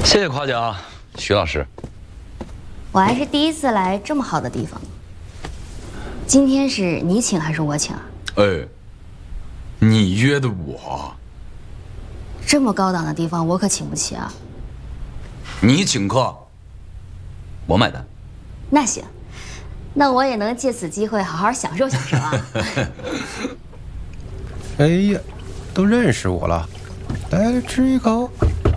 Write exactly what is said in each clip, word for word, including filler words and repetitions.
谢谢夸奖，徐老师。 我还是第一次来这么好的地方。今天是你请还是我请啊？ 哎，你约的我。 这么高档的地方我可请不起啊。 你请客，我买单。 那行，那我也能借此机会好好享受享受啊。 哎呀，都认识我了，来吃一口。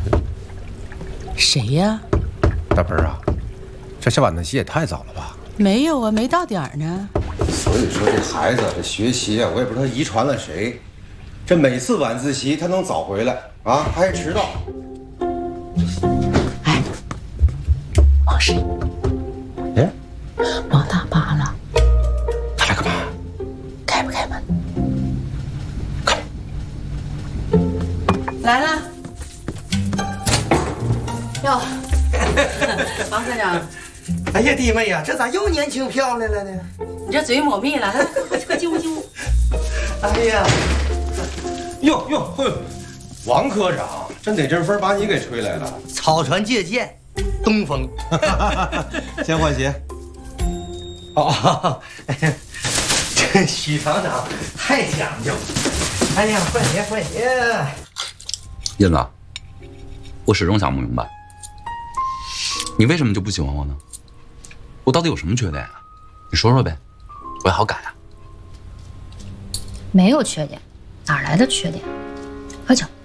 谁呀？ 大盆啊，这下晚自习也太早了吧？ 没有啊，没到点儿呢。 所以说这孩子这学习啊，我也不知道他遗传了谁，这每次晚自习他能早回来啊，他还迟到。 哎，王师， 哎， 王大妈了， 他来干嘛？ 开不开门？开。来了。哟，王科长。 哎呀，弟妹呀，这咋又年轻漂亮了呢？ 你这嘴抹蜜了，来，快快进屋进屋。 哎呀， 哟哟呵，王科长，这哪阵风把你给吹来了？ 草船借箭，东风。 先换鞋。 哦，这许厂长太讲究。哎呀，换鞋换鞋。 燕子，我始终想不明白，你为什么就不喜欢我呢？我到底有什么缺点啊？你说说呗，我也好改啊。 没有缺点，哪来的缺点？喝酒。